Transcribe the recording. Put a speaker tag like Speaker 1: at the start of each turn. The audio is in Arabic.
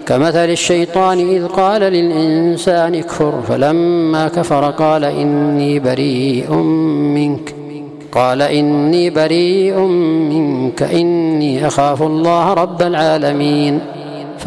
Speaker 1: كمثل الشيطان إذ قال للإنسان اكفر فلما كفر قال إني بريء منك إني أخاف الله رب العالمين.